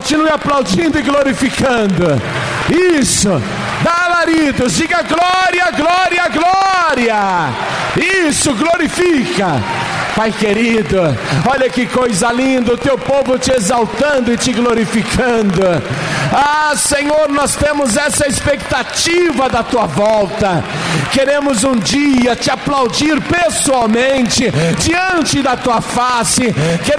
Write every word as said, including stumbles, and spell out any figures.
Continue aplaudindo e glorificando. Isso. Dá alaridos, diga glória, glória, glória. Isso, glorifica. Pai querido, olha que coisa linda, o teu povo te exaltando e te glorificando. Ah, Senhor, nós temos essa expectativa da tua volta. Queremos um dia te aplaudir pessoalmente diante da tua face. Queremos